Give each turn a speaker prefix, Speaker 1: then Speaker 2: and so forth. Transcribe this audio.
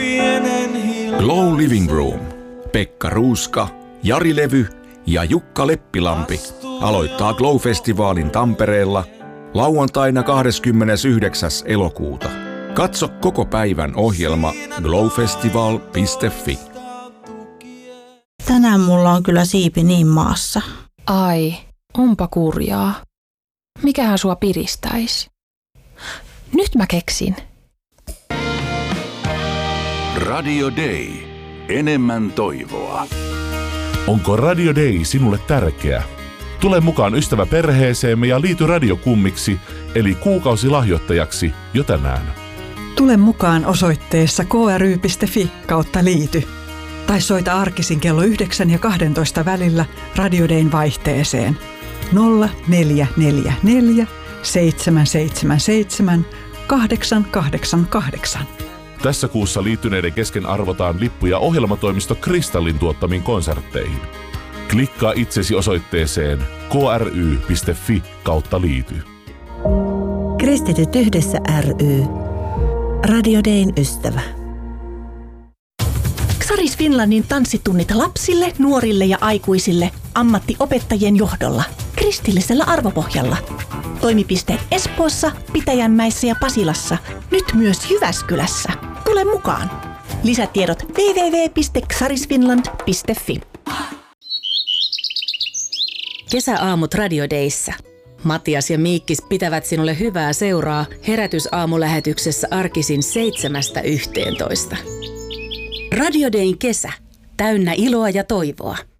Speaker 1: Glow Living Room. Pekka Ruuska, Jari Levy ja Jukka Leppilampi aloittaa Glow-festivaalin Tampereella lauantaina 29. elokuuta. Katso koko päivän ohjelma glowfestival.fi.
Speaker 2: Tänään mulla on kyllä siipi niin maassa.
Speaker 3: Ai, onpa kurjaa. Mikähän sua piristäisi? Nyt mä keksin.
Speaker 4: Radio Day. Enemmän toivoa.
Speaker 5: Onko Radio Day sinulle tärkeä? Tule mukaan ystäväperheeseemme ja liity radiokummiksi, eli kuukausilahjoittajaksi jo tänään.
Speaker 6: Tule mukaan osoitteessa kry.fi/liity. Tai soita arkisin kello 9 ja 12 välillä Radio Dayn vaihteeseen 0444 777 888.
Speaker 5: Tässä kuussa liittyneiden kesken arvotaan lippuja ohjelmatoimisto Kristallin tuottamiin konsertteihin. Klikkaa itsesi osoitteeseen kry.fi/liity.
Speaker 7: Kristityt yhdessä ry. Radio Dayn ystävä.
Speaker 8: Xaris Finlandin tanssitunnit lapsille, nuorille ja aikuisille ammattiopettajien johdolla. Kristillisellä arvopohjalla. Toimipisteet Espoossa, Pitäjänmäessä ja Pasilassa. Nyt myös Jyväskylässä. Tule mukaan. Lisätiedot www.xarisfinland.fi.
Speaker 9: Kesäaamut Radio Dayssä. Matias ja Miikkis pitävät sinulle hyvää seuraa herätysaamulähetyksessä arkisin 7–11. Radio Dayn kesä. Täynnä iloa ja toivoa.